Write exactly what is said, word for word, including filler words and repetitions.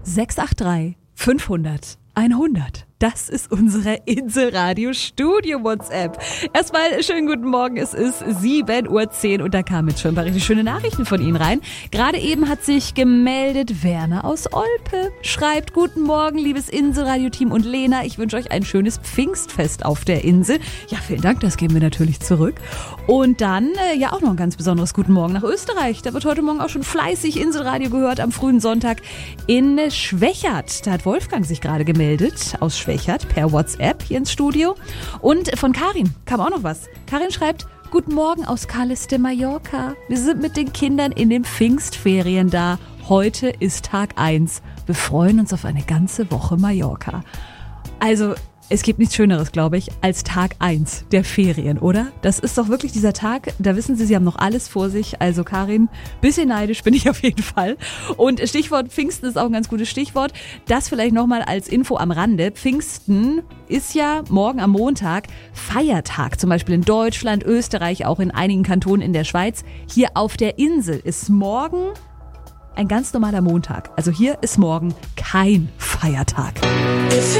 sechs acht drei fünfhundert hundert. Das ist unsere Inselradio-Studio-WhatsApp. Erstmal schönen guten Morgen, es ist sieben Uhr zehn und da kamen jetzt schon ein paar richtig schöne Nachrichten von Ihnen rein. Gerade eben hat sich gemeldet Werner aus Olpe. Schreibt, guten Morgen, liebes Inselradio-Team und Lena. Ich wünsche euch ein schönes Pfingstfest auf der Insel. Ja, vielen Dank, das geben wir natürlich zurück. Und dann, äh, ja auch noch ein ganz besonderes guten Morgen nach Österreich. Da wird heute Morgen auch schon fleißig Inselradio gehört am frühen Sonntag in Schwechat. Da hat Wolfgang sich gerade gemeldet aus Schwechat. Per WhatsApp hier ins Studio. Und von Karin kam auch noch was. Karin schreibt, guten Morgen aus Cales de Mallorca. Wir sind mit den Kindern in den Pfingstferien da. Heute ist Tag eins. Wir freuen uns auf eine ganze Woche Mallorca. Also, es gibt nichts Schöneres, glaube ich, als Tag eins der Ferien, oder? Das ist doch wirklich dieser Tag, da wissen Sie, Sie haben noch alles vor sich. Also Karin, bisschen neidisch bin ich auf jeden Fall. Und Stichwort Pfingsten ist auch ein ganz gutes Stichwort. Das vielleicht nochmal als Info am Rande. Pfingsten ist ja morgen am Montag Feiertag, zum Beispiel in Deutschland, Österreich, auch in einigen Kantonen in der Schweiz. Hier auf der Insel ist morgen ein ganz normaler Montag. Also hier ist morgen kein Feiertag.